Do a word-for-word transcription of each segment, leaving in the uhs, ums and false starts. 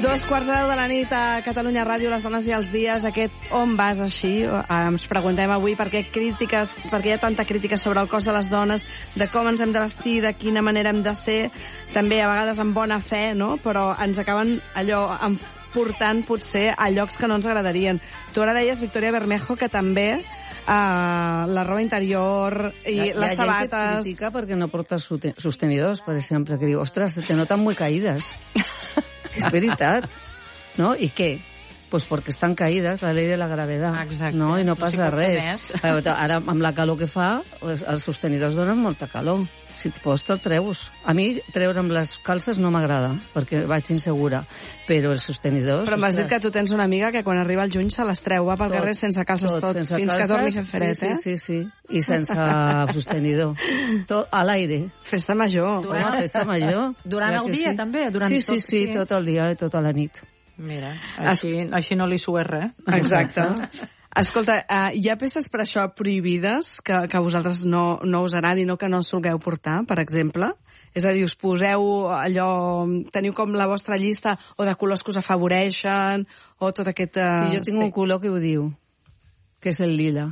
Dos quarts de deu de la nit a Catalunya Ràdio, les dones i els dies, aquest On vas així? Ens preguntem avui per què crítiques, per què hi ha tanta crítica sobre el cos de les dones, de com ens hem de vestir, de quina manera hem de ser, també a vegades amb bona fe, no? Però ens acaben allò portant potser a llocs que no ens agradarien. Tu ara deies, Victoria Bermejo, que també Uh, la roba interior i hi ha, les hi ha sabates... Hi ha gent que critica perquè no portes sostenidors, per exemple, que diu, ostres, te notan muy caídas. És veritat, no? I què? Pues porque están caídas, la ley de la gravedad. Exacte. No? I no passa sí res. Ara, amb la calor que fa, els sostenidors donen molta calor. Si et pots, te'l treus. A mi, treure'm les calces no m'agrada, perquè vaig insegura. Però els sostenidors... Però m'has dit que tu tens una amiga que quan arriba el juny se les treu, va pel tot, carrer sense calces tot, tot sense fins calces, que torni a fer fred, sí, eh? Sí, sí, sí. I sense sostenidor. Tot a l'aire. Festa major. Durant, oh, festa major. Durant el dia, sí. també? Durant sí, tot, sí, sí, sí, tot el dia i tota la nit. Mira, així, es... així no li sues res. Exacte. Escolta, uh, hi ha peces per això prohibides que, que vosaltres no, no us agradi, no que no solgueu portar, per exemple? És a dir, us poseu allò... Teniu com la vostra llista o de colors que us afavoreixen o tot aquest... Uh, sí, jo tinc sí. un color que ho diu, que és el lila.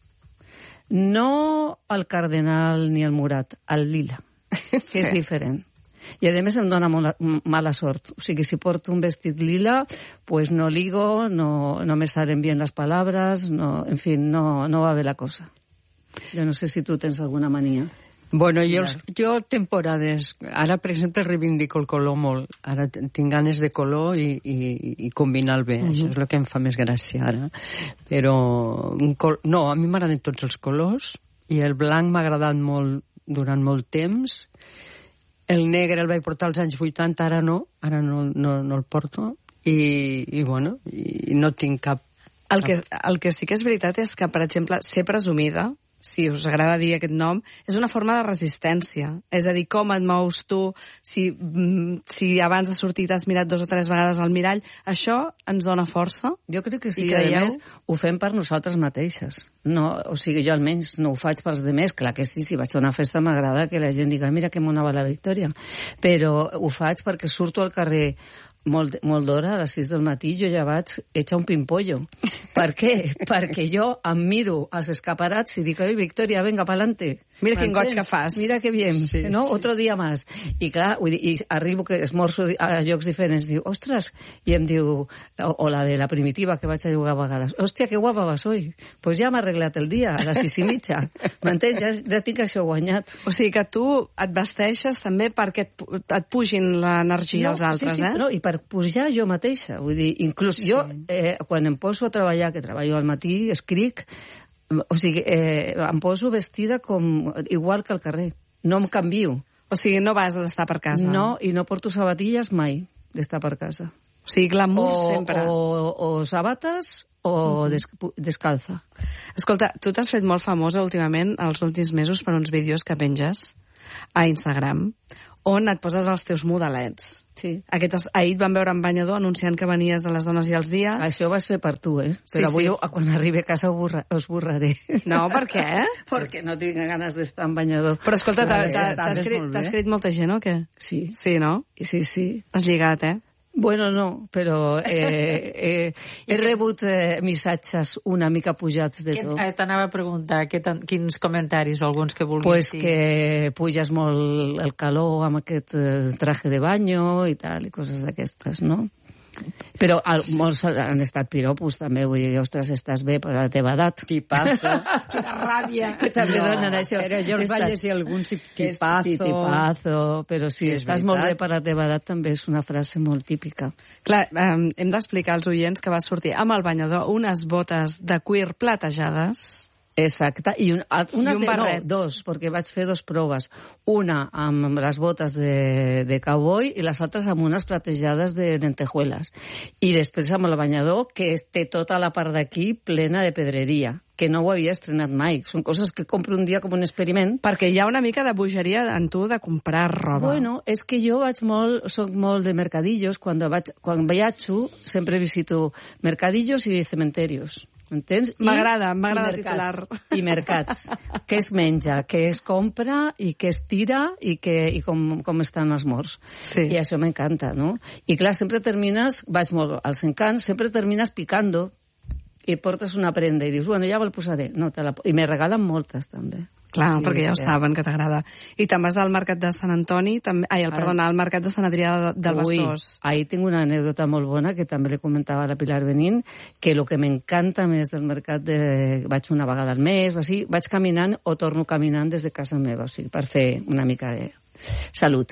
No el cardenal ni el morat, el lila, que sí. és diferent. I a més em dona molt mala sort. O sigui, si porto un vestit lila, pues no ligo, no, no me salen bien las palabras, no, en fin, no, no va bé la cosa. Jo no sé si tu tens alguna mania. Bueno, jo, els, jo temporades... Ara, per exemple, reivindico el color molt. Ara tinc ganes de color i, i, i combinar-lo bé. Uh-huh. Això és el que em fa més gràcia ara. Però... Un col... No, a mi m'agraden tots els colors i el blanc m'ha agradat molt durant molt temps. El negre el vaig portar als anys vuitanta, ara no, ara no, no, no el porto, i, i bueno, i no tinc cap... El que, el que sí que és veritat és que, per exemple, ser presumida, si us agrada dir aquest nom, és una forma de resistència. És a dir, com et mous tu, si, si abans de sortir t'has mirat dos o tres vegades al mirall, això ens dona força? Jo crec que sí, i a més ho fem per nosaltres mateixes. No, o sigui, jo almenys no ho faig pels demés, clar que sí, si vaig a una festa m'agrada que la gent diga, mira que mona va la Victòria, però ho faig perquè surto al carrer molt, molt d'hora, a les sis del matí, jo ja vaig hecha un pimpollo. Per què? Perquè jo em miro als escaparats i dic, oi, Victòria, venga, pa'lante. Mira quin goig que fas. Mira que bien, sí, no? Sí. Otro dia más. I clar, vull dir, i arribo que esmorzo a llocs diferents, diu, ostres, i em diu, o, o la de la primitiva que vaig a jugar a vegades, hòstia, que guapa vas hoy. Pues ja m'ha arreglat el dia, a les sis i mitja. M'entens? Ja, ja tinc això guanyat. O sigui que tu et vesteixes també perquè et, et pugin l'energia no, als altres, sí, sí, eh? No, i per pujar jo mateixa. Vull dir, inclús sí. jo, eh, quan em poso a treballar, que treballo al matí, escric, o sigui, eh, em poso vestida com igual que al carrer. No em canvio. O sigui, no vas d'estar per casa. No, i no porto sabatilles mai d'estar per casa. O sigui, glamour o, sempre. O, o sabates o uh-huh. des, descalza. Escolta, tu t'has fet molt famosa últimament, els últims mesos, per uns vídeos que penges a Instagram, on et poses els teus modelets. Sí. Aquestes, ahir et van veure en banyador anunciant que venies a les dones i els dies. Això ho vas fer per tu, eh? Sí, Però avui, sí. quan arribi a casa, ho borra, us borraré. No, per què? Perquè no tinc ganes d'estar en banyador. Però escolta, t'ha escrit, escrit molta gent, o què? Sí. Sí, no? Sí, sí. Has lligat, eh? Bueno, no, però eh, eh, he rebut eh, missatges una mica pujats de tot. Eh, T'anava a preguntar que quins comentaris o alguns que vulguis pues dir. Que puges molt el calor amb aquest eh, traje de banyo i tal, i coses d'aquestes, no? Però el, molts han estat piropos també, vull dir, ostres, estàs bé per la teva edat. Tipazo. Quina ràbia. Que també no, donen això. Però jo els vaig llegir algun tipazo. Sí, tipazo, però si sí, estàs veritat. Molt bé per la teva edat també és una frase molt típica. Clar, um, hem d'explicar als oients que va sortir amb el banyador unes botes de cuir platejades. Exacte, i, un, unes I un de, barret. No, dos, perquè vaig fer dos proves. Una amb les botes de, de cowboy i les altres amb unes platejades de lentejuelas. I després amb el banyador, que té tota la part d'aquí plena de pedreria, que no ho havia estrenat mai. Són coses que compro un dia com un experiment. Perquè hi ha una mica de bogeria en tu de comprar roba. Bueno, és que jo vaig molt, soc molt de mercadillos. Quan, vaig, quan viatjo sempre visito mercadillos i cementerios. entens? M'agrada, m'agrada el titular. I mercats. Què es menja, què es compra i què es tira i, què, i com, com estan els morts. Sí. I això m'encanta, no? I clar, sempre termines, vaig molt als encants, sempre termines picando i portes una prenda i dius, bueno, ja me'l posaré. No, te la... I me regalen moltes, també. Clar, Sí, perquè ja ho sí. saben, que t'agrada. I te'n vas al mercat de Sant Antoni, també... ai, el, perdona, al mercat de Sant Adrià de- del Ui, Besòs. ahí tinc una anècdota molt bona que també li comentava a la Pilar Benín, que el que m'encanta més del mercat, de... vaig una vegada al mes o així, vaig caminant o torno caminant des de casa meva, o sigui, per fer una mica de salut.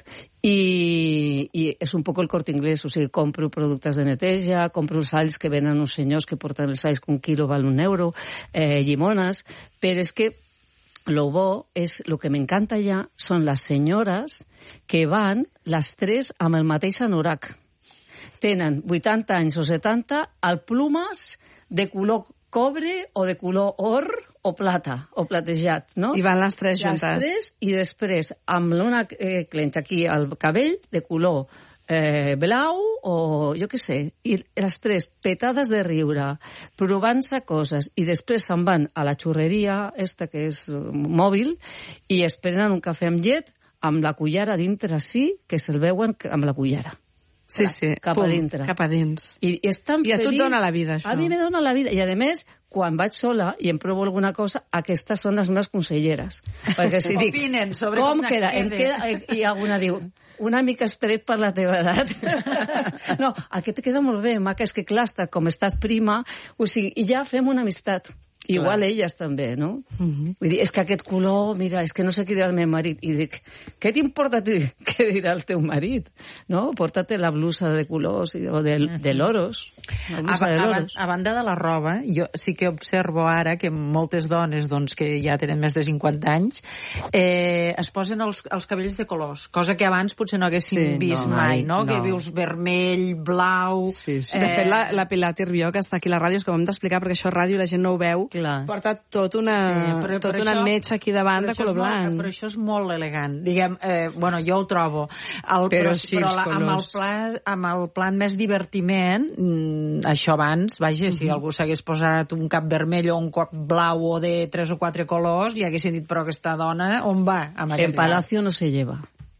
I, i és un poc el Corte Inglés, o sigui, compro productes de neteja, compro els alls que venen uns senyors que porten els alls que un quilo val un euro, eh, llimones, però és que lo bo és, lo que m'encanta ja són les senyores que van les tres amb el mateix anorac. Tenen vuitanta anys o setanta, al plumes de color cobre o de color or o plata, o platejat, no? I van les tres Les juntes. tres, i després amb una eh, clenxa aquí al cabell de color eh, blau o jo què sé, i les tres petades de riure, provant-se coses, i després se'n van a la xurreria esta que és uh, mòbil i esperen un cafè amb llet amb la cullera dintre sí, que se'l veuen amb la cullera. Sí, sí. Cap Pum, a dintre. Cap a dins. I, i, és tan I a tu et feliç. dona la vida, això. A mi me dona la vida. I, a més, quan vaig sola i em provo alguna cosa, aquestes són les meves conselleres. Perquè si dic, Opinen sobre com com queda? Em queda. queda? I alguna diu, una mica estret per la teva edat. No, aquest queda molt bé, maca, és que clar, està, com estàs prima, o sigui, i ja fem una amistat. Igual clar. Elles també, no? Uh -huh. Vull dir, és que aquest color, mira, és que no sé què dirà el meu marit. I dic, què t'importa a tu què dirà el teu marit? No? Porta-te la blusa de colors o de, uh -huh. de loros. La blusa A, de a, loros. a banda de la roba, jo sí que observo ara que moltes dones doncs, que ja tenen més de cinquanta anys eh, es posen els, els cabells de colors, cosa que abans potser no haguéssim Sí, vist no, mai, mai, no? no. Que vius vermell, blau... Sí, sí. De fet, la, la Pilar Tirbió, que està aquí a la ràdio, és que ho hem d'explicar perquè això a ràdio la gent no ho veu, Clar. porta tot una, Sí, però- tot però una això- metxa aquí davant Però de això color és molt- blanc. Però això és molt elegant. Diguem, eh, bueno, jo ho trobo. El, Però sí, però els la, amb, el colors. pla, amb el plan més divertiment, mm, això abans, vaja, si algú s'hagués posat un cap vermell o un cap blau o de tres o quatre colors, i haguessin dit, però aquesta dona, on va? Amb En aquest Palacio no se lleva.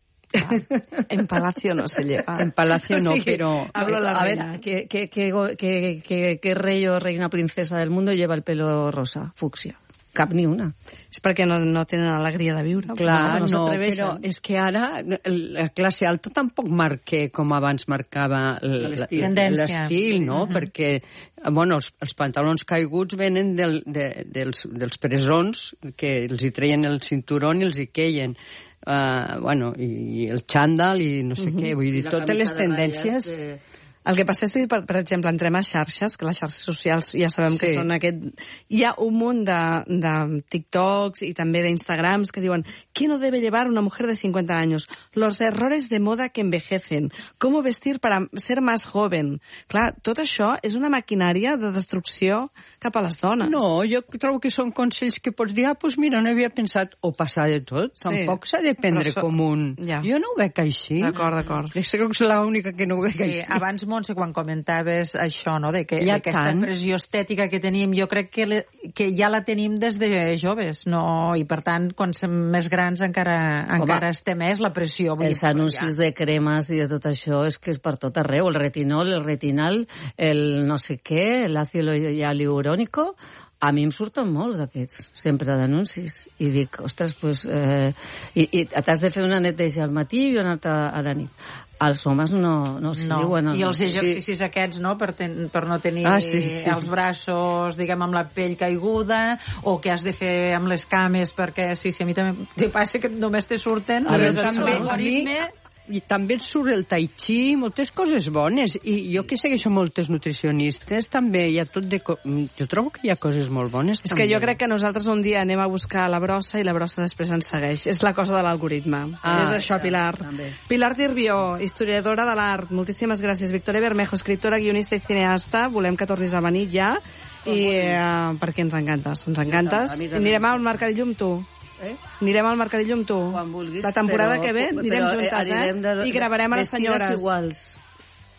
En Palacio no se lleva. En Palacio no, O sigui, pero... Hablo la a reina. ver, ¿qué, qué, qué, qué, qué, qué rey o reina princesa del mundo lleva el pelo rosa, fucsia? Cap ni una. És perquè no, no tenen alegria de viure. Clar, no, no, no no s'atreveixen. però és que ara la classe alta tampoc marca com abans marcava l- L'estil. l- Tendència. l'estil, no? Perquè, bueno, els, els pantalons caiguts venen del, de, dels, dels presons que els hi treien el cinturó i els hi queien. Uh, bueno, i el xandall i no sé uh -huh. què, vull dir, totes les tendències... De... El que passa és que, per, per exemple, entrem a xarxes, que les xarxes socials ja sabem que Sí. són aquest... Hi ha un munt de, de TikToks i també d'Instagrams que diuen ¿qué no debe llevar una mujer de cincuenta años? Los errores de moda que envejecen. ¿Cómo vestir para ser más joven? Clar, tot això és una maquinària de destrucció cap a les dones. No, jo trobo que són consells que pots dir, ah, doncs mira, no havia pensat, o passar de tot, Sí. tampoc s'ha de prendre Però això- com un... Ja. Jo no ho veig així. D'acord, d'acord. És que és l'única que no ho veig Sí, així. abans, Montse, quan comentaves això, no?, de que Hi ha aquesta tant. pressió estètica que tenim, jo crec que, le, que ja la tenim des de joves, no? I per tant, quan som més grans encara, encara estem més la pressió. Vull Els dir, anuncis de cremes i de tot això és que és per tot arreu. El retinol, el retinal, el no sé què, l'àcido hialurónico... A mi em surten molt d'aquests, sempre d'anuncis. I dic, ostres, doncs... Eh, i, i t'has de fer una neteja al matí i una altra a la nit. Els homes no, no s'hi no. diuen... I els sí. exercicis sí. aquests, no?, per, ten, per no tenir Ah, sí, sí. els braços, diguem, amb la pell caiguda, o que has de fer amb les cames, perquè sí, sí, a mi també te passa que només te surten... A però veure, és també, el a mi, ritme... i també et surt el tai chi, moltes coses bones. I jo que segueixo moltes nutricionistes, també hi ha tot de... Co jo trobo que hi ha coses molt bones, És també. que jo crec que nosaltres un dia anem a buscar la brossa i la brossa després ens segueix. És la cosa de l'algoritme. Ah, és això, Pilar. també. Pilar Tirbió, historiadora de l'art. Moltíssimes gràcies. Victoria Bermejo, escriptora, guionista i cineasta. Volem que tornis a venir ja. I uh, perquè ens encantes, ens encantes. A mi I també. anirem al Mercadillo amb tu. Eh? Anirem al Mercadillo amb tu. Quan vulguis, La temporada però- que ve anirem però, juntes, anirem eh? de- I gravarem a les vestides senyores. iguals.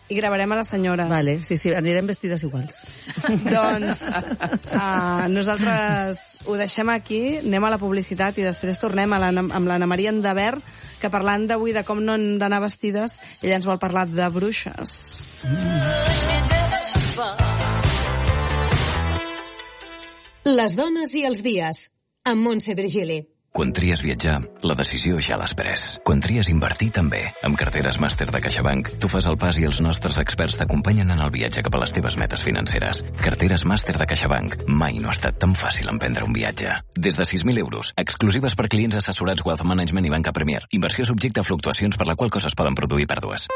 i gravarem a les senyores. Vale, sí, sí, anirem vestides iguals. Doncs uh, nosaltres ho deixem aquí, anem a la publicitat i després tornem a la, amb l'Anna Maria Endavert, que parlant d'avui de com no hem d'anar vestides, ella ens vol parlar de bruixes. Les dones i els dies, amb Montse Virgili. Quan tries viatjar, la decisió ja l'has pres. Quan tries invertir, també. Amb carteres màster de CaixaBank, tu fas el pas i els nostres experts t'acompanyen en el viatge cap a les teves metes financeres. Carteres màster de CaixaBank. Mai no ha estat tan fàcil emprendre un viatge. Des de sis mil euros, exclusives per clients assessorats Wealth Management i Banca Premier. Inversió subjecte a fluctuacions per la qual cosa es poden produir pèrdues.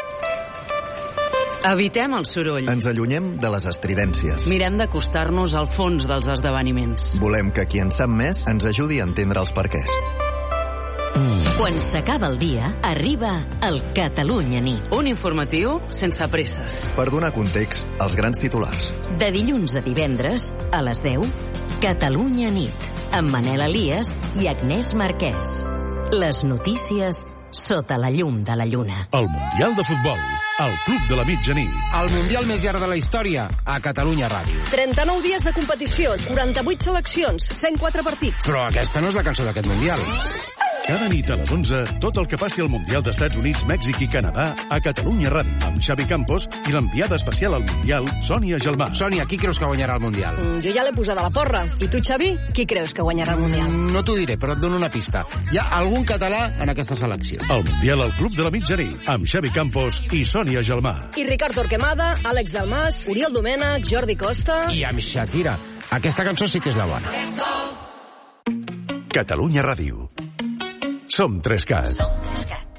Evitem el soroll. Ens allunyem de les estridències. Mirem d'acostar-nos al fons dels esdeveniments. Volem que qui en sap més ens ajudi a entendre els perquès. Quan s'acaba el dia, arriba el Catalunya Nit. Un informatiu sense presses. Per donar context als grans titulars. De dilluns a divendres, a les deu, Catalunya Nit, amb Manel Elias i Agnès Marquès. Les notícies sota la llum de la lluna. El Mundial de Futbol, al Club de la Mitjanit. El Mundial més llarg de la història, a Catalunya Ràdio. trenta-nou dies de competició, quaranta-vuit seleccions, cent quatre partits. Però aquesta no és la cançó d'aquest Mundial. Cada nit a les onze, tot el que passi al Mundial d'Estats Units, Mèxic i Canadà a Catalunya Ràdio, amb Xavi Campos i l'enviada especial al Mundial, Sònia Gelmà. Sònia, qui creus que guanyarà el Mundial? Mm, jo ja l'he posada a la porra. I tu, Xavi, qui creus que guanyarà el Mundial? Mm, no t'ho diré, però et dono una pista. Hi ha algun català en aquesta selecció. El Mundial al Club de la Mitjanit, amb Xavi Campos i Sònia Gelmà. I Ricard Torquemada, Àlex Dalmas, Oriol Domènech, Jordi Costa... I amb Shakira. Aquesta cançó sí que és la bona. Catalunya Ràdio. Som tres cat. Som tres cat.